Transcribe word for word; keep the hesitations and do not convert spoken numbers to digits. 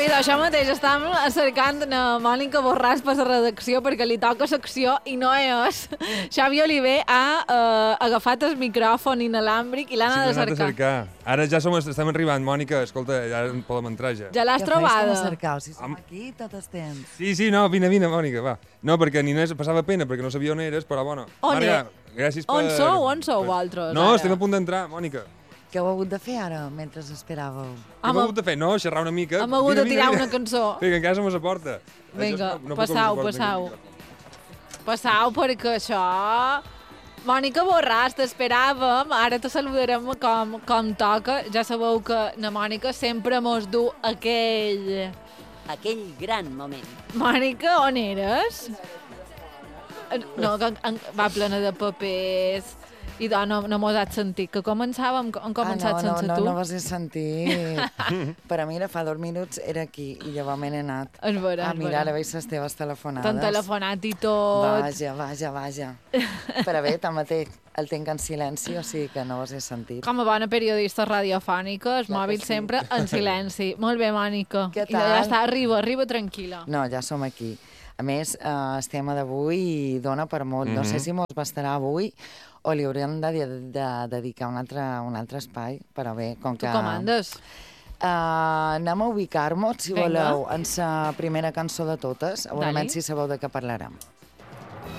Pues això mateix, estàvem cercant la Mònica Borràs per la redacció perquè li toca secció i no és. Xavi Oliver ha uh, agafat el micròfon inalàmbric i l'ha Sí, anat a l'he anat a cercar. cercar. Ara ja som, estem arribant, Mònica, escolta, ja en podem entrar ja. Ja l'has Ja trobada? fes com a cercar, si som aquí tot el temps. Sí, sí, no, vine, vine, Mònica, va. No, perquè Ninés passava pena, perquè no sabia on eres, però bueno. On Marga, e- gràcies per... On sou? On sou vosaltres, No, ara? estem a punt d'entrar, Mònica. Què heu hagut de fer ara, mentre esperàveu? Què hem hagut de fer? No, xerrar una mica. Hem hagut de tirar una cançó. Vinga, encara som a la porta. Vinga, No puc passau, obrir la passau. porta. Passau, perquè això... Mònica Borràs, t'esperàvem, ara te saludarem com, com toca. Ja sabeu que la Mònica sempre mos du aquell... Aquell gran moment. Mònica, on eres? No, que en, va plena de papers i doncs no, no mos has sentit, que començàvem, hem començat ah, no, sense no, tu. No, no vas a sentir. Per a mi, ara fa dos minuts, era aquí i llavors me n'he anat. És vera, a és mirar vera. a veure les teves telefonades. T'han telefonat i tot. Vaja, vaja, vaja. Però bé, tanmateix, el tinc en silenci, o sigui que no vas he sentit. Com a bona periodista radiofònica, el Clar que mòbil sí. sempre en silenci. Molt bé, Mònica. Què I ja tal? està, arriba, arriba tranquil·la. No, ja som aquí. A més, eh, el tema d'avui dona per molt. No sé si mos bastarà avui o li hauríem de, de, de dedicar un altre, un altre espai, però bé, com Tu que... comandes. Uh, anem a ubicar-nos, si Vinga. voleu, en la primera cançó de totes. A veure Dale. si sabeu de què parlarem.